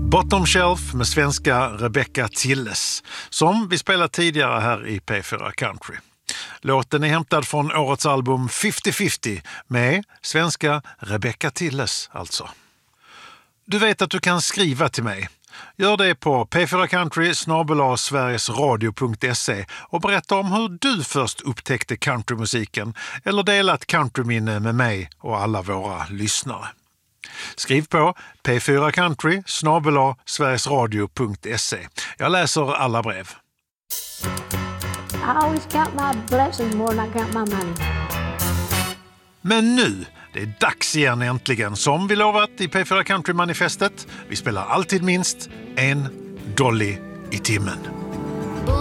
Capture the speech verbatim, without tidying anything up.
Bottom Shelf med svenska Rebecca Tilles, som vi spelade tidigare här i P fyra Country. Låten är hämtad från årets album femtio femtio med svenska Rebecca Tilles alltså. Du vet att du kan skriva till mig. Gör det på p fyra country snabel-a sverigesradio punkt se och berätta om hur du först upptäckte countrymusiken eller delat countryminne med mig och alla våra lyssnare. Skriv på p fyra country snabel-a sverigesradio punkt se. Jag läser alla brev. I always count my blessings more than I count my money. Men nu, det är dags igen äntligen, som vi lovat i P fyra Country-manifestet. Vi spelar alltid minst en Dolly i timmen.